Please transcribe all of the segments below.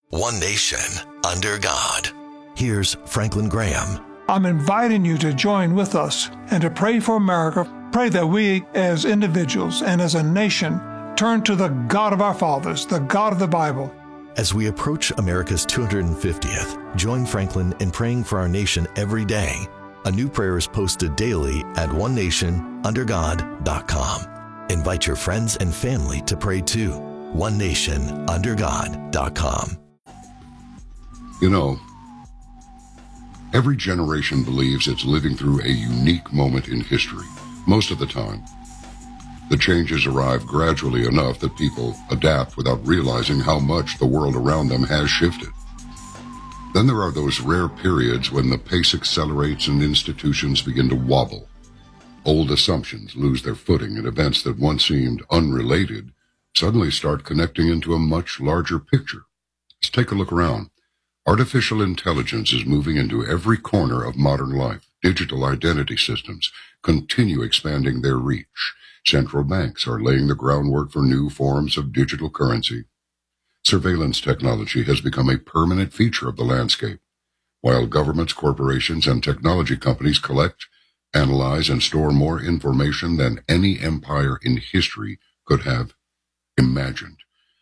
One nation, under God. Here's Franklin Graham. I'm inviting you to join with us and to pray for America. Pray that we as individuals and as a nation turn to the God of our fathers, the God of the Bible. As we approach America's 250th, join Franklin in praying for our nation every day. A new prayer is posted daily at onenationundergod.com. Invite your friends and family to pray too. onenationundergod.com. You know, every generation believes it's living through a unique moment in history. Most of the time, the changes arrive gradually enough that people adapt without realizing how much the world around them has shifted. Then there are those rare periods when the pace accelerates and institutions begin to wobble. Old assumptions lose their footing and events that once seemed unrelated suddenly start connecting into a much larger picture. Let's take a look around. Artificial intelligence is moving into every corner of modern life. Digital identity systems continue expanding their reach. Central banks are laying the groundwork for new forms of digital currency. Surveillance technology has become a permanent feature of the landscape, while governments, corporations, and technology companies collect, analyze, and store more information than any empire in history could have imagined.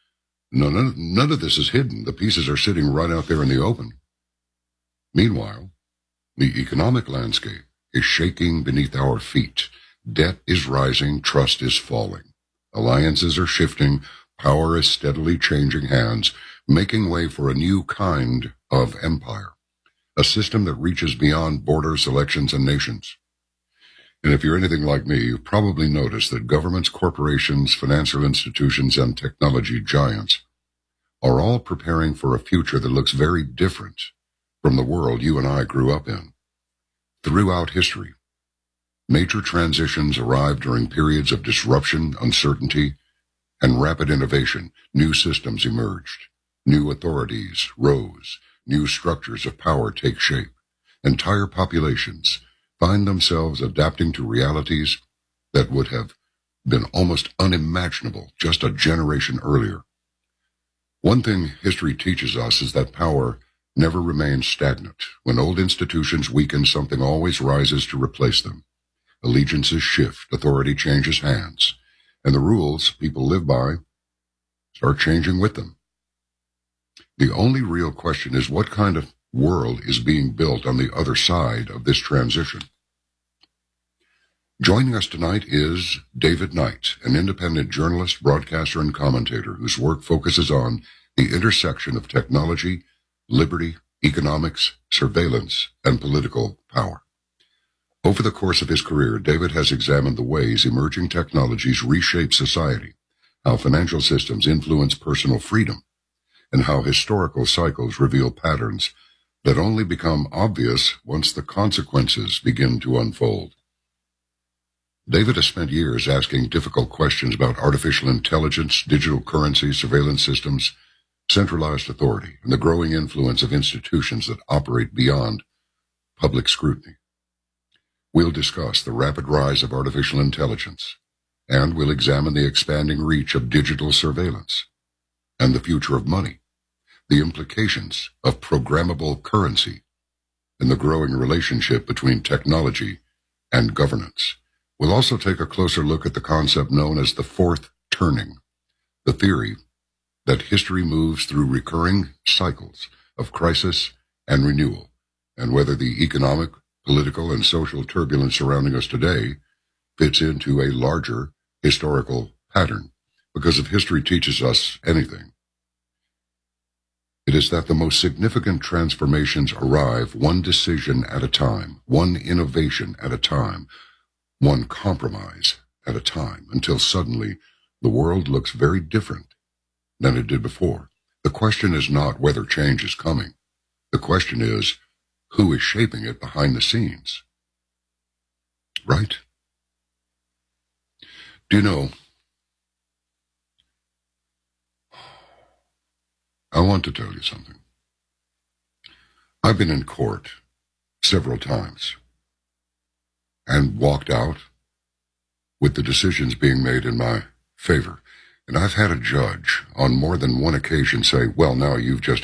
None of this is hidden. The pieces are sitting right out there in the open. Meanwhile, the economic landscape is shaking beneath our feet. Debt is rising, trust is falling. Alliances are shifting, power is steadily changing hands, making way for a new kind of empire, a system that reaches beyond borders, elections, and nations. And if you're anything like me, you've probably noticed that governments, corporations, financial institutions, and technology giants are all preparing for a future that looks very different from the world you and I grew up in. Throughout history, major transitions arrived during periods of disruption, uncertainty, and rapid innovation. New systems emerged. New authorities rose. New structures of power take shape. Entire populations find themselves adapting to realities that would have been almost unimaginable just a generation earlier. One thing history teaches us is that power never remains stagnant. When old institutions weaken, something always rises to replace them. Allegiances shift, authority changes hands, and the rules people live by start changing with them. The only real question is what kind of world is being built on the other side of this transition. Joining us tonight is David Knight, an independent journalist, broadcaster, and commentator whose work focuses on the intersection of technology, liberty, economics, surveillance, and political power. Over the course of his career, David has examined the ways emerging technologies reshape society, how financial systems influence personal freedom, and how historical cycles reveal patterns that only become obvious once the consequences begin to unfold. David has spent years asking difficult questions about artificial intelligence, digital currency, surveillance systems, centralized authority, and the growing influence of institutions that operate beyond public scrutiny. We'll discuss the rapid rise of artificial intelligence, and we'll examine the expanding reach of digital surveillance and the future of money, the implications of programmable currency, and the growing relationship between technology and governance. We'll also take a closer look at the concept known as the fourth turning, the theory that history moves through recurring cycles of crisis and renewal, and whether the economic, political, and social turbulence surrounding us today fits into a larger historical pattern. Because if history teaches us anything, it is that the most significant transformations arrive one decision at a time, one innovation at a time, one compromise at a time, until suddenly the world looks very different than it did before. The question is not whether change is coming. The question is, who is shaping it behind the scenes? Right? Do you know, I want to tell you something. I've been in court several times and walked out with the decisions being made in my favor. And I've had a judge on more than one occasion say, well, now you've just